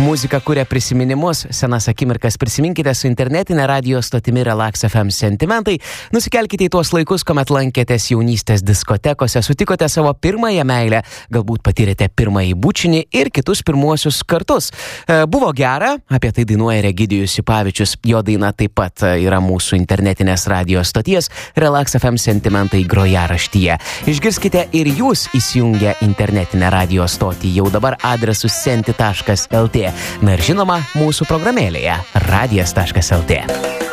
Muzika kuria prisiminimus, senas akimirkas prisiminkite su internetinė radio stotimi Relax FM Sentimentai. Nusikelkite į tuos laikus, kuomet lankėtės jaunystės diskotekose, sutikote savo pirmąją meilę, galbūt patyrėte pirmąjį bučinį ir kitus pirmuosius kartus. Buvo gera, apie tai dainuoja Regidijus Sipavičius. Jo daina taip pat yra mūsų internetinės radio stoties Relax FM Sentimentai grojaraštyje. Išgirskite ir jūs įsijungę internetinę radio stotį jau dabar adresu senti.lt. Na ir žinoma, mūsų programėlėje radijas.lt.